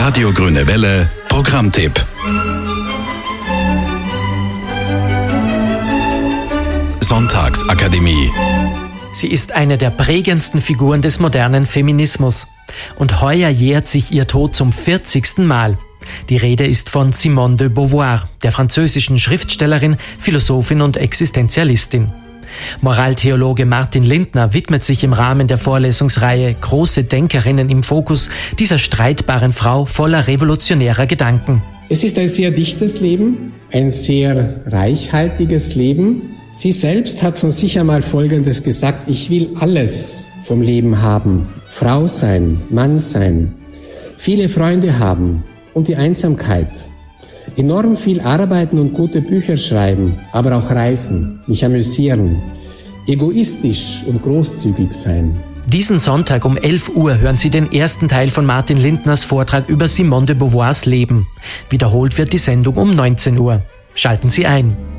Radio Grüne Welle Programmtipp. Sonntagsakademie. Sie ist eine der prägendsten Figuren des modernen Feminismus. Und heuer jährt sich ihr Tod zum 40. Mal. Die Rede ist von Simone de Beauvoir, der französischen Schriftstellerin, Philosophin und Existenzialistin. Moraltheologe Martin Lindner widmet sich im Rahmen der Vorlesungsreihe Große Denkerinnen im Fokus dieser streitbaren Frau voller revolutionärer Gedanken. Es ist ein sehr dichtes Leben, ein sehr reichhaltiges Leben. Sie selbst hat von sich einmal Folgendes gesagt: Ich will alles vom Leben haben. Frau sein, Mann sein, viele Freunde haben und die Einsamkeit. Enorm viel arbeiten und gute Bücher schreiben, aber auch reisen, mich amüsieren, egoistisch und großzügig sein. Diesen Sonntag um 11 Uhr hören Sie den ersten Teil von Martin Lindners Vortrag über Simone de Beauvoirs Leben. Wiederholt wird die Sendung um 19 Uhr. Schalten Sie ein.